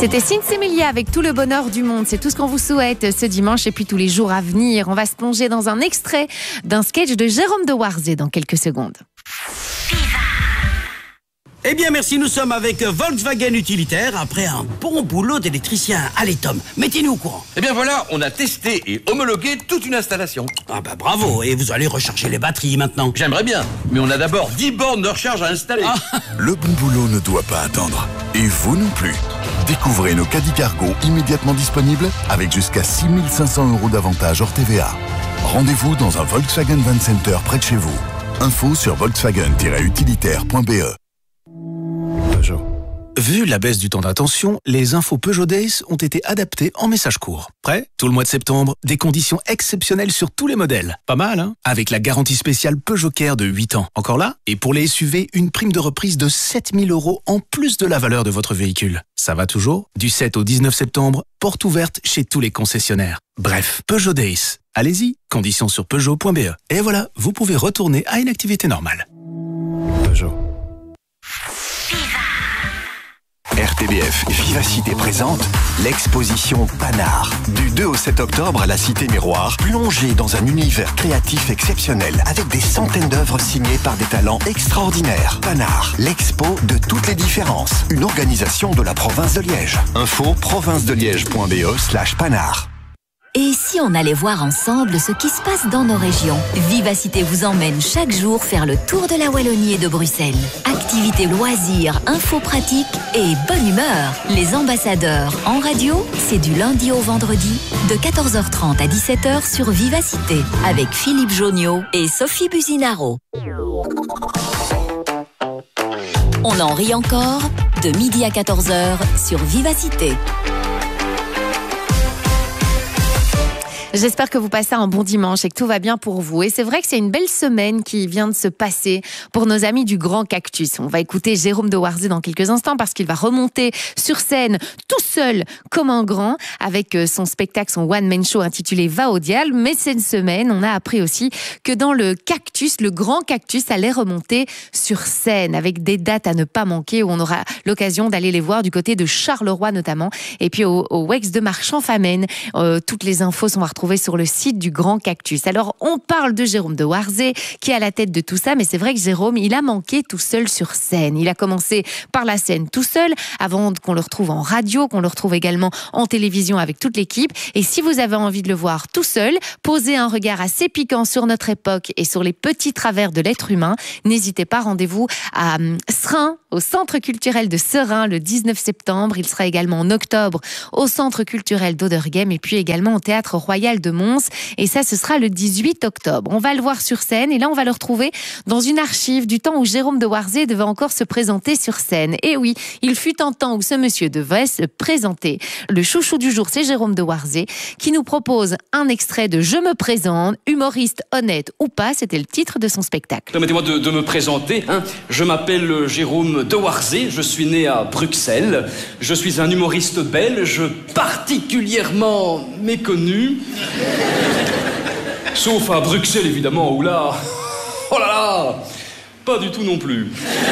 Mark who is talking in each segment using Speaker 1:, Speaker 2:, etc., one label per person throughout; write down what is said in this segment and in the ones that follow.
Speaker 1: C'était Sinsemilia avec tout le bonheur du monde. C'est tout ce qu'on vous souhaite ce dimanche et puis tous les jours à venir. On va se plonger dans un extrait d'un sketch de Jérôme de Warzé dans quelques secondes.
Speaker 2: Eh bien merci, nous sommes avec Volkswagen Utilitaire après un bon boulot d'électricien. Allez Tom, mettez-nous au courant.
Speaker 3: Eh bien voilà, on a testé et homologué toute une installation.
Speaker 2: Ah bah bravo, et vous allez recharger les batteries maintenant.
Speaker 3: J'aimerais bien, mais on a d'abord 10 bornes de recharge à installer.
Speaker 4: Le bon boulot ne doit pas attendre. Et vous non plus. Découvrez nos caddies cargo immédiatement disponibles avec jusqu'à 6 500 € d'avantage hors TVA. Rendez-vous dans un Volkswagen Van Center près de chez vous. Info sur volkswagen-utilitaire.be.
Speaker 5: Vu la baisse du temps d'attention, les infos Peugeot Days ont été adaptées en message court. Prêt ? Tout le mois de septembre, des conditions exceptionnelles sur tous les modèles. Pas mal, hein ? Avec la garantie spéciale Peugeot Care de 8 ans. Encore là ? Et pour les SUV, une prime de reprise de 7 000 € en plus de la valeur de votre véhicule. Ça va toujours ? Du 7 au 19 septembre, porte ouverte chez tous les concessionnaires. Bref, Peugeot Days. Allez-y, conditions sur Peugeot.be. Et voilà, vous pouvez retourner à une activité normale. Peugeot.
Speaker 6: RTBF Vivacité présente l'exposition Panard. Du 2 au 7 octobre à la Cité Miroir, plongez dans un univers créatif exceptionnel avec des centaines d'œuvres signées par des talents extraordinaires. Panard, l'expo de toutes les différences. Une organisation de la province de Liège. Info provincedeliège.be/Panard.
Speaker 7: Et si on allait voir ensemble ce qui se passe dans nos régions ? Vivacité vous emmène chaque jour faire le tour de la Wallonie et de Bruxelles. Activités, loisirs, infos pratiques et bonne humeur. Les ambassadeurs en radio, c'est du lundi au vendredi de 14h30 à 17h sur Vivacité avec Philippe Joniot et Sophie Buzinaro. On en rit encore de midi à 14h sur Vivacité.
Speaker 1: J'espère que vous passez un bon dimanche et que tout va bien pour vous. Et c'est vrai que c'est une belle semaine qui vient de se passer pour nos amis du Grand Cactus. On va écouter Jérôme de Warzé dans quelques instants parce qu'il va remonter sur scène tout seul comme un grand avec son spectacle, son one-man show intitulé Va au diable. Mais cette semaine, on a appris aussi que dans le Cactus, le Grand Cactus allait remonter sur scène avec des dates à ne pas manquer où on aura l'occasion d'aller les voir du côté de Charleroi notamment et puis au Wex de Marchand-Famenne. Toutes les infos sont à retrouver sur le site du Grand Cactus. Alors, on parle de Jérôme de Warzé, qui est à la tête de tout ça, mais c'est vrai que Jérôme, il a manqué tout seul sur scène. Il a commencé par la scène tout seul, avant qu'on le retrouve en radio, qu'on le retrouve également en télévision avec toute l'équipe. Et si vous avez envie de le voir tout seul, poser un regard assez piquant sur notre époque et sur les petits travers de l'être humain, n'hésitez pas, rendez-vous à Seraing, au Centre culturel de Seraing, le 19 septembre. Il sera également en octobre au Centre culturel d'Auderghem et puis également au Théâtre Royal de Mons, et ça ce sera le 18 octobre. On va le voir sur scène et là on va le retrouver dans une archive du temps où Jérôme de Warzé devait encore se présenter sur scène. Et oui, il fut un temps où ce monsieur devait se présenter. Le chouchou du jour, c'est Jérôme de Warzé qui nous propose un extrait de Je me présente, humoriste honnête ou pas, c'était le titre de son spectacle.
Speaker 8: Permettez-moi de me présenter, hein. Je m'appelle Jérôme de Warzé, je suis né à Bruxelles, je suis un humoriste belge particulièrement méconnu. Sauf à Bruxelles, évidemment, où là... Oh là là, pas du tout non plus.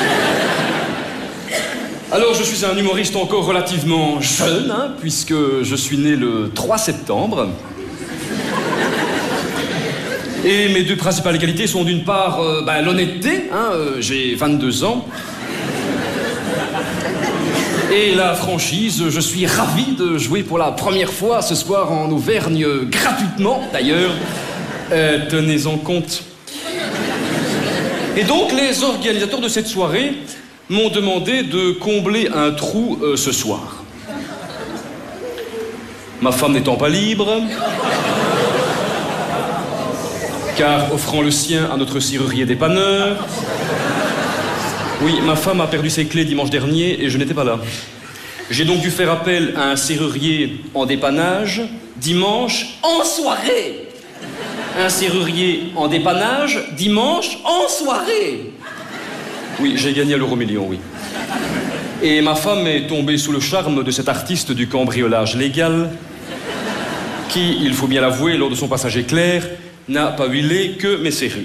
Speaker 8: Alors, je suis un humoriste encore relativement jeune, hein, puisque je suis né le 3 septembre. Et mes deux principales qualités sont d'une part l'honnêteté, hein, j'ai 22 ans. Et la franchise, je suis ravi de jouer pour la première fois ce soir en Auvergne, gratuitement d'ailleurs. Tenez-en compte. Et donc, les organisateurs de cette soirée m'ont demandé de combler un trou ce soir. Ma femme n'étant pas libre, car offrant le sien à notre serrurier dépanneur. Oui, ma femme a perdu ses clés dimanche dernier et je n'étais pas là. J'ai donc dû faire appel à un serrurier en dépannage dimanche en soirée. Un serrurier en dépannage dimanche en soirée. Oui, j'ai gagné à l'euro-million, oui. Et ma femme est tombée sous le charme de cet artiste du cambriolage légal qui, il faut bien l'avouer, lors de son passage éclair, n'a pas huilé que mes serrures.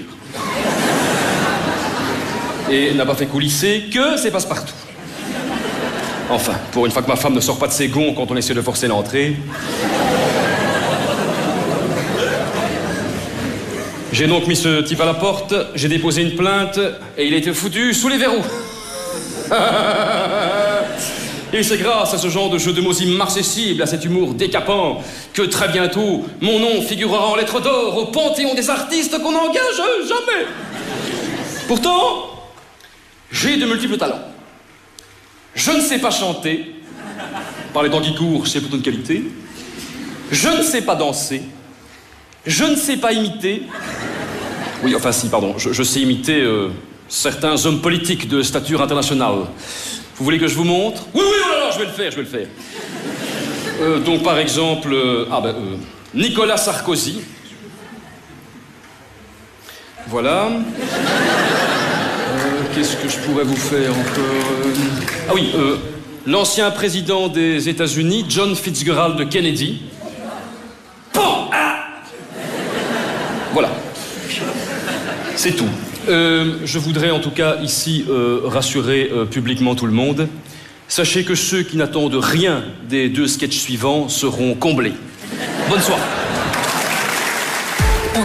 Speaker 8: Et n'a pas fait coulisser que ses passe-partout. Enfin, pour une fois que ma femme ne sort pas de ses gonds quand on essaie de forcer l'entrée. J'ai donc mis ce type à la porte, j'ai déposé une plainte et il a été foutu sous les verrous. Et c'est grâce à ce genre de jeu de mots immarcessibles, à cet humour décapant, que très bientôt, mon nom figurera en lettres d'or au panthéon des artistes qu'on n'engage jamais. Pourtant, j'ai de multiples talents. Je ne sais pas chanter. Par les temps qui courent, c'est plutôt une qualité. Je ne sais pas danser. Je ne sais pas imiter. Oui, enfin si, pardon. Je sais imiter certains hommes politiques de stature internationale. Vous voulez que je vous montre? Oui, oh là là, je vais le faire. Donc, par exemple, Nicolas Sarkozy. Voilà. Qu'est-ce que je pourrais vous faire encore? Ah oui, l'ancien président des États-Unis, John Fitzgerald Kennedy. Bon, voilà. C'est tout. Je voudrais en tout cas ici rassurer publiquement tout le monde. Sachez que ceux qui n'attendent rien des 2 sketchs suivants seront comblés. Bonne soirée.